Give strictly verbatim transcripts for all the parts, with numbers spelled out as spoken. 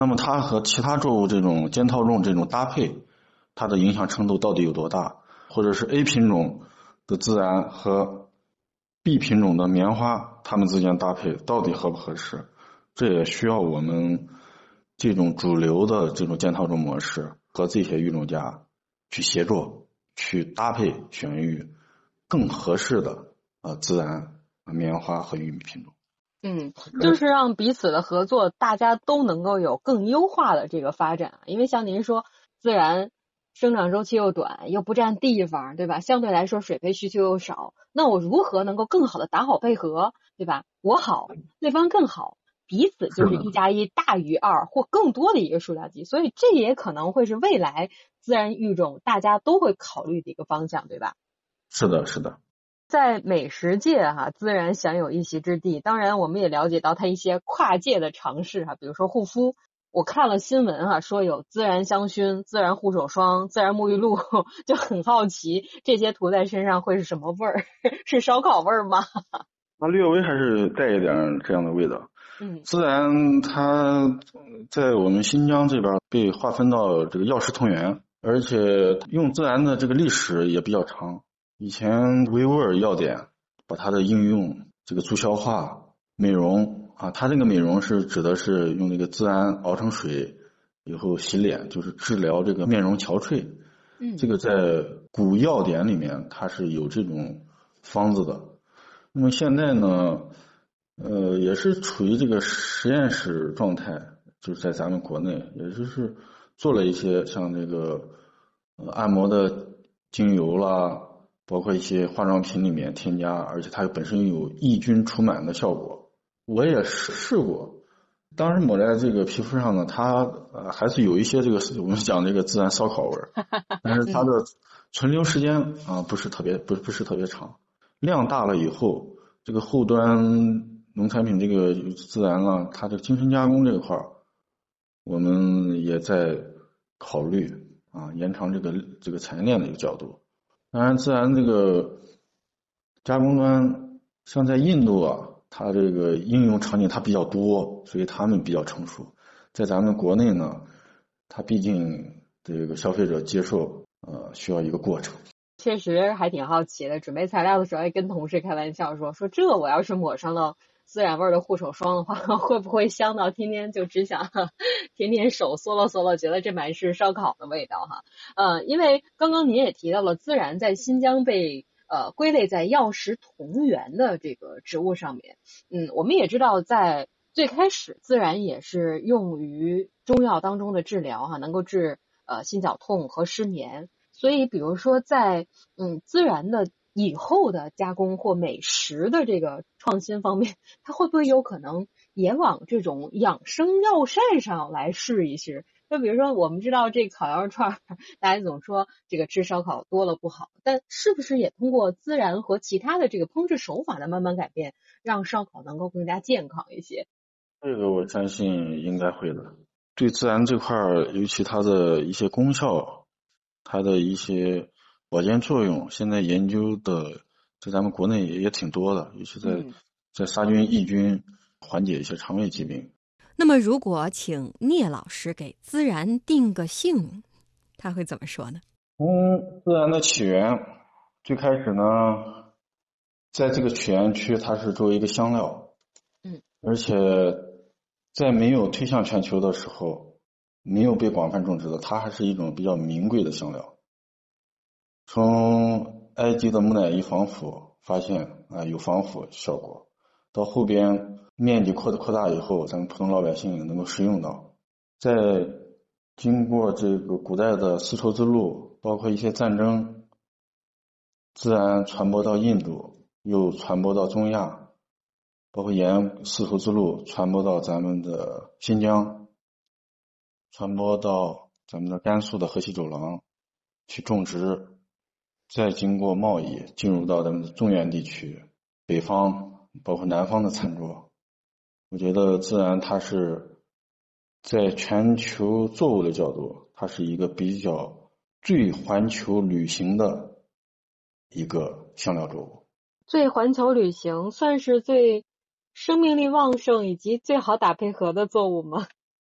那么它和其他作物这种间套种这种搭配，它的影响程度到底有多大？或者是 A 品种的孜然和 B 品种的棉花，它们之间搭配到底合不合适？这也需要我们这种主流的这种间套种模式和这些育种家去协作，去搭配选育更合适的呃孜然、棉花和玉米品种。 嗯，就是让彼此的合作，大家都能够有更优化的这个发展。因为像您说，孜然生长周期又短，又不占地方，对吧？相对来说水培需求又少，那我如何能够更好的打好配合，对吧？我好，对方更好，彼此就是一加一大于二或更多的一个数量级。所以这也可能会是未来自然育种大家都会考虑的一个方向，对吧？ 是的，是的。 在美食界哈，孜然享有一席之地。当然，我们也了解到它一些跨界的尝试哈，比如说护肤。我看了新闻哈，说有孜然香薰、孜然护手霜、孜然沐浴露，就很好奇这些涂在身上会是什么味儿？是烧烤味儿吗？ 它略微还是带一点这样的味道。 嗯， 孜然它在我们新疆这边被划分到这个药食同源，而且用孜然的这个历史也比较长。以前维吾尔药典把它的应用这个助消化、美容啊，它这个美容是指的是用那个孜然熬成水以后洗脸，就是治疗这个面容憔悴。 嗯， 这个在古药典里面它是有这种方子的。那么现在呢，呃，也是处于这个实验室状态，就是在咱们国内，也就是做了一些像这个呃按摩的精油啦，包括一些化妆品里面添加，而且它本身有抑菌除螨的效果。我也试试过，当时抹在这个皮肤上呢，它呃还是有一些这个我们讲这个孜然烧烤味儿，但是它的存留时间啊不是特别不不是特别长，量大了以后，这个后端农产品这个孜然了，它的精深加工这一块儿，我们也在考虑啊延长这个这个产业链的一个角度。当然，孜然这个加工端，像在印度啊，它这个应用场景它比较多，所以他们比较成熟。在咱们国内呢，它毕竟这个消费者接受呃需要一个过程。 确实还挺好奇的。准备材料的时候还跟同事开玩笑说，说这我要是抹上了孜然味的护手霜的话，会不会香到天天就只想天天手嗦了嗦了，觉得这满是烧烤的味道哈。呃，因为刚刚您也提到了孜然在新疆被呃归类在药食同源的这个植物上面。嗯，我们也知道在最开始孜然也是用于中药当中的治疗哈，能够治呃心绞痛和失眠。所以比如说在嗯孜然的以后的加工或美食的这个创新方面，它会不会有可能也往这种养生药膳上来试一试？就比如说我们知道这烤羊肉串，大家总说这个吃烧烤多了不好，但是不是也通过孜然和其他的这个烹制手法的慢慢改变，让烧烤能够更加健康一些？ 这个我相信应该会的。对孜然这块儿，尤其它的一些功效，它的一些保健作用，现在研究的在咱们国内也也挺多的，尤其在、嗯、在杀菌抑菌，缓解一些肠胃疾病。 那么如果请聂老师给孜然定个性，他会怎么说呢？ 从孜然的起源，最开始呢，在这个起源区它是作为一个香料， 嗯， 而且在没有推向全球的时候，没有被广泛种植的，它还是一种比较名贵的香料。从埃及的木乃伊防腐发现啊有防腐效果，到后边面积扩扩大以后，咱们普通老百姓能够食用到。在经过这个古代的丝绸之路，包括一些战争，自然传播到印度，又传播到中亚，包括沿丝绸之路传播到咱们的新疆，传播到咱们的甘肃的河西走廊去种植，再经过贸易进入到咱们的中原地区，北方包括南方的餐桌。我觉得自然它是在全球作物的角度，它是一个比较最环球旅行的一个香料作物。 最环球旅行算是最生命力旺盛以及最好打配合的作物吗？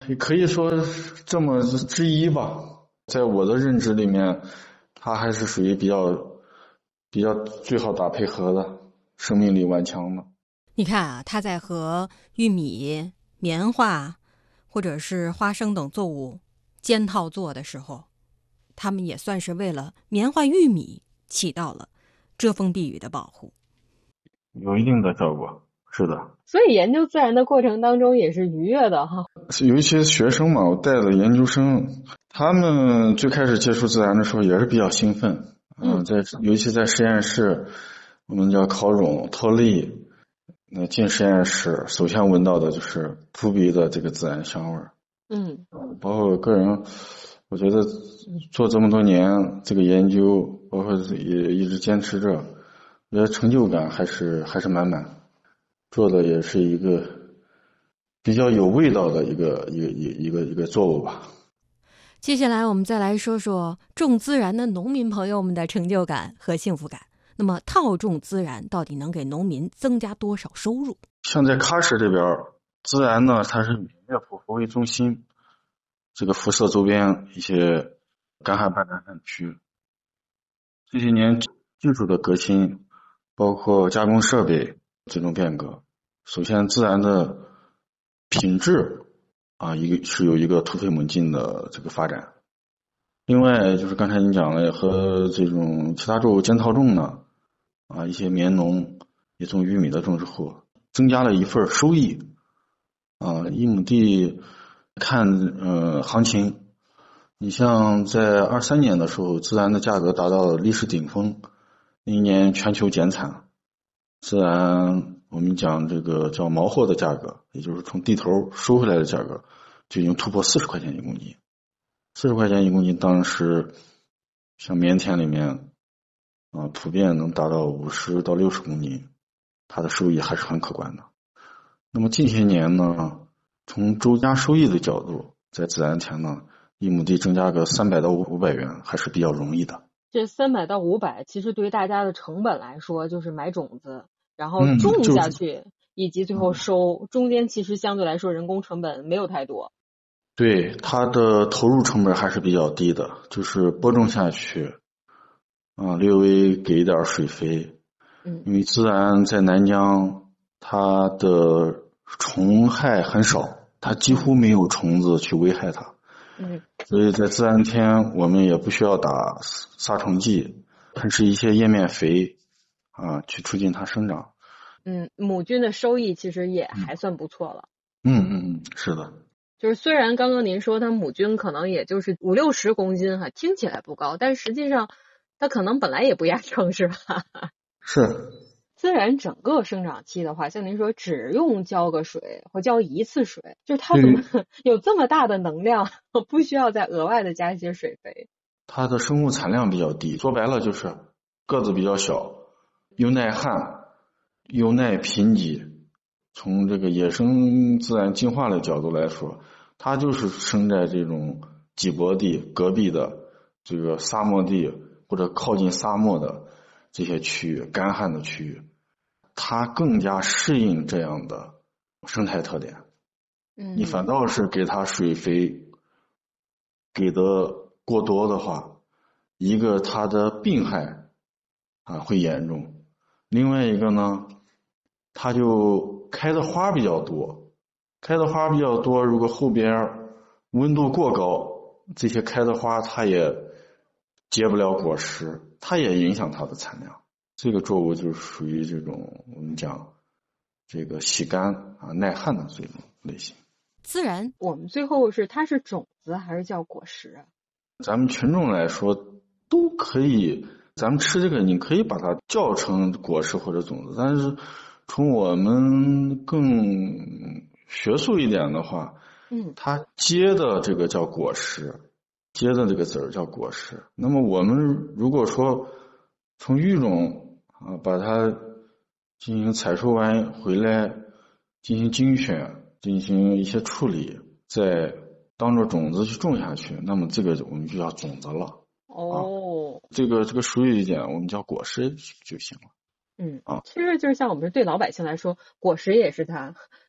也可以说这么之一吧。在我的认知里面，它还是属于比较比较最好打配合的，生命力顽强的。 你看啊，它在和玉米、棉花或者是花生等作物间套做的时候，它们也算是为了棉花、玉米起到了遮风避雨的保护， 有一定的效果。是的， 所以研究自然的过程当中也是愉悦的哈。 有一些学生嘛，我带的研究生，他们最开始接触自然的时候也是比较兴奋，嗯、呃，在尤其在实验室，我们叫烤种、脱粒，那进实验室首先闻到的就是扑鼻的这个自然香味儿。 嗯， 包括我个人，我觉得做这么多年这个研究，包括也一直坚持着，我觉得成就感还是还是满满。做的也是一个比较有味道的一个一个一个一个一个作物吧。 接下来我们再来说说种孜然的农民朋友们的成就感和幸福感。那么套种孜然到底能给农民增加多少收入？ 像在喀什这边，孜然呢，它是以乐府佛为中心，这个辐射周边一些干旱半干旱区。这些年技术的革新，包括加工设备这种变革，首先孜然的品质啊，一个是有一个突飞猛进的这个发展。另外就是刚才你讲了，和这种其他作物间套种呢，啊，一些棉农也种玉米的种植户，增加了一份收益。啊，一亩地看呃行情，你像在二三年的时候，孜然的价格达到了历史顶峰，那一年全球减产，孜然我们讲这个叫毛货的价格，也就是从地头收回来的价格，就已经突破四十块钱一公斤。四十块钱一公斤，当时像棉田里面啊，普遍能达到五十到六十公斤，它的收益还是很可观的。那么近些年呢，从周加收益的角度，在孜然田呢，一亩地增加个三百到五百元还是比较容易的。 这三百到五百，其实对于大家的成本来说，就是买种子，然后种下去，嗯、以及最后收、嗯，中间其实相对来说人工成本没有太多。 对，它的投入成本还是比较低的，就是播种下去，啊，略微给一点水肥， 嗯， 因为孜然在南疆，它的虫害很少，它几乎没有虫子去危害它， 嗯， 所以在孜然田我们也不需要打杀虫剂，喷施一些叶面肥，啊，去促进它生长。 嗯，亩均的收益其实也还算不错了。 嗯嗯嗯，是的。 就是虽然刚刚您说它亩均可能也就是五六十公斤哈，听起来不高，但实际上它可能本来也不压秤，是吧？ 是。 孜然整个生长期的话，像您说只用浇个水或浇一次水，就是它怎么有这么大的能量，不需要再额外的加一些水肥？ 它的生物产量比较低，说白了就是个子比较小，又耐旱，又耐贫瘠。从这个野生自然进化的角度来说，它就是生在这种瘠薄地、戈壁的这个沙漠地或者靠近沙漠的这些区域、干旱的区域，它更加适应这样的生态特点。 嗯， 你反倒是给它水肥给的过多的话，一个它的病害啊会严重，另外一个呢，它就开的花比较多，开的花比较多，如果后边温度过高，这些开的花它也结不了果实，它也影响它的产量。这个作物就属于这种我们讲这个喜干啊耐旱的这种类型。 孜然我们最后是它是种子还是叫果实啊？ 咱们群众来说都可以，咱们吃这个你可以把它叫成果实或者种子，但是从我们更学术一点的话， 嗯， 它结的这个叫果实，结的这个籽儿叫果实。那么我们如果说从育种啊把它进行采收完回来，进行精选，进行一些处理，再当做种子去种下去，那么这个我们就叫种子了。 哦， 啊、这个这个俗语一点，我们叫果实就行了。 嗯啊， 其实就是像我们对老百姓来说，果实也是它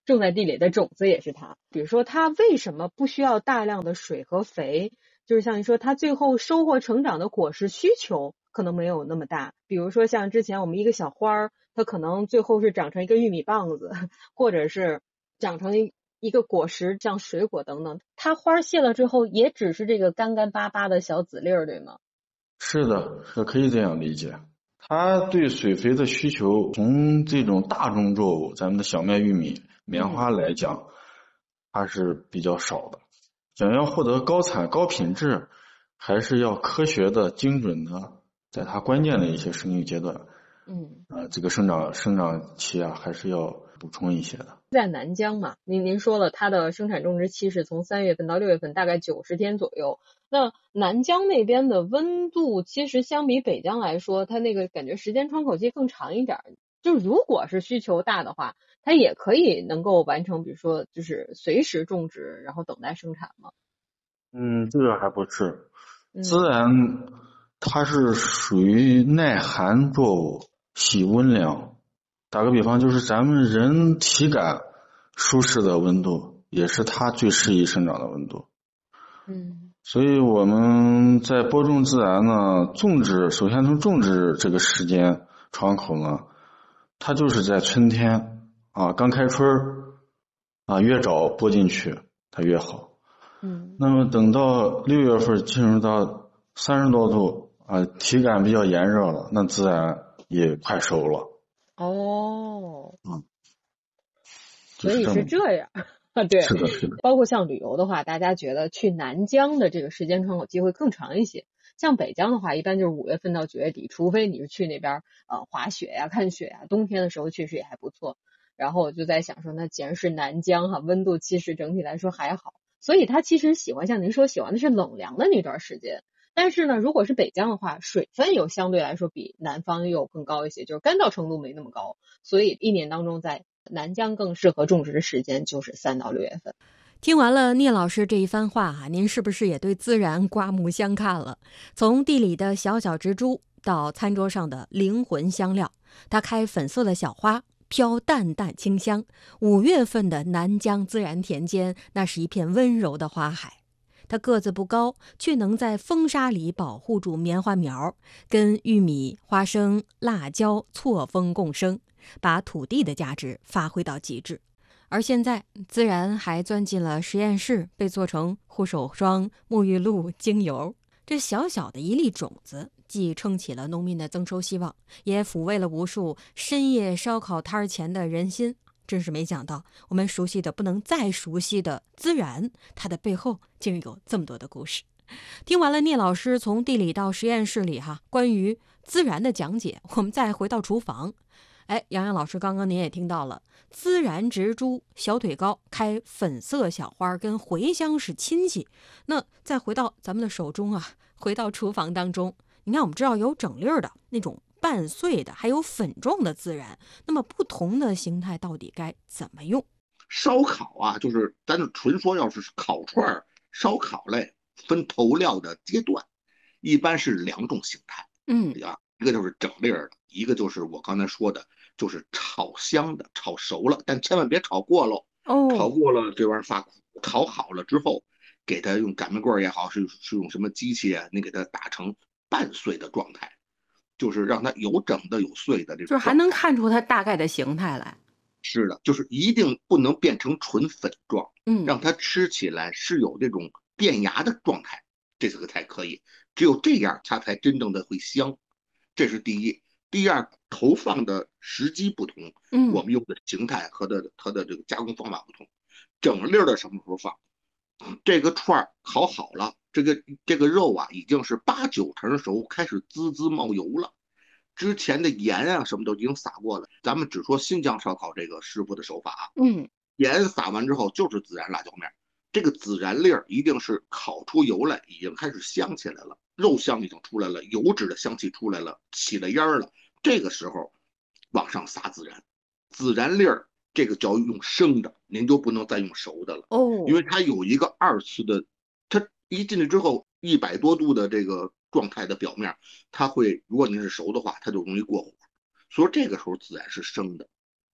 种在地里的种子也是它。比如说它为什么不需要大量的水和肥，就是像你说它最后收获成长的果实需求可能没有那么大。比如说像之前我们一个小花儿，它可能最后是长成一个玉米棒子，或者是长成一一个果实像水果等等，它花谢了之后也只是这个干干巴巴的小籽粒儿，对吗？ 是的，是可以这样理解。它对水肥的需求，从这种大宗作物，咱们的小麦、玉米、棉花来讲，它是比较少的。想要获得高产、高品质，还是要科学的、精准的，在它关键的一些生育阶段， 嗯， 啊、呃，这个生长生长期啊，还是要补充一些的。 在南疆嘛，您您说了，它的生产种植期是从三月份到六月份，大概九十天左右。那南疆那边的温度，其实相比北疆来说，它那个感觉时间窗口期更长一点。就如果是需求大的话，它也可以能够完成，比如说就是随时种植，然后等待生产吗？ 嗯，这个还不是。 嗯孜然它是属于耐寒作物，喜温凉。打个比方，就是咱们人体感舒适的温度，也是它最适宜生长的温度。 嗯， 所以我们在播种孜然呢，种植首先从种植这个时间窗口呢，它就是在春天啊，刚开春啊，越早播进去它越好。 嗯， 那么等到六月份进入到三十多度啊，体感比较炎热了，那孜然也快熟了。 哦， 嗯， 所以是这样。啊，对， 是的，是的。 包括像旅游的话，大家觉得去南疆的这个时间窗口期会更长一些。像北疆的话，一般就是五月份到九月底，除非你是去那边呃滑雪呀、看雪呀，冬天的时候确实也还不错。然后我就在想说，那既然是南疆哈，温度其实整体来说还好，所以他其实喜欢像您说喜欢的是冷凉的那段时间。但是呢，如果是北疆的话，水分又相对来说比南方又更高一些，就是干燥程度没那么高，所以一年当中在南疆更适合种植的时间就是三到六月份。 听完了聂老师这一番话啊，您是不是也对孜然刮目相看了？从地里的小小植株到餐桌上的灵魂香料，它开粉色的小花，飘淡淡清香。五月份的南疆孜然田间，那是一片温柔的花海。它个子不高，却能在风沙里保护住棉花苗，跟玉米、花生、辣椒错峰共生，把土地的价值发挥到极致。而现在，孜然还钻进了实验室，被做成护手霜、沐浴露、精油。这小小的一粒种子，既撑起了农民的增收希望，也抚慰了无数深夜烧烤摊前的人心。真是没想到，我们熟悉的不能再熟悉的孜然，它的背后竟有这么多的故事。听完了聂老师从地里到实验室里哈关于孜然的讲解，我们再回到厨房。哎，杨洋老师，刚刚您也听到了，孜然植株小腿高，开粉色小花，跟茴香是亲戚。那再回到咱们的手中啊，回到厨房当中，你看我们知道有整粒的那种半碎的，还有粉状的孜然，那么不同的形态到底该怎么用？ 烧烤啊，就是咱就纯说，要是烤串、烧烤类分投料的阶段，一般是两种形态。 嗯啊，一个就是整粒儿的，一个就是我刚才说的，就是炒香的，炒熟了，但千万别炒过喽。 哦， 炒过了这玩意儿发苦。烤好了之后，给它用擀面棍也好，是是用什么机器啊，你给它打成半碎的状态，就是让它有整的有碎的这种， 就是还能看出它大概的形态来。 是的，就是一定不能变成纯粉状， 嗯， 让它吃起来是有这种变芽的状态，这个才可以。只有这样，它才真正的会香。这是第一。第二，投放的时机不同， 嗯， 我们用的形态和的它的这个加工方法不同。整粒的什么时候放？这个串烤好了，这个这个肉啊已经是八九成熟，开始滋滋冒油了。之前的盐啊什么都已经撒过了。咱们只说新疆烧烤这个师傅的手法啊， 嗯， 盐撒完之后就是孜然辣椒面，这个孜然粒儿一定是烤出油来，已经开始香起来了，肉香已经出来了，油脂的香气出来了，起了烟了。这个时候往上撒孜然，孜然粒儿这个叫用生的，您就不能再用熟的了哦， 因为它有一个二次的，它一进去之后一百多度的这个状态的表面，它会如果您是熟的话，它就容易过火，所以这个时候孜然是生的。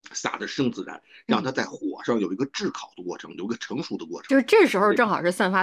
撒的生孜然，让它在火上有一个炙烤的过程，有一个成熟的过程。 就是这时候正好是散发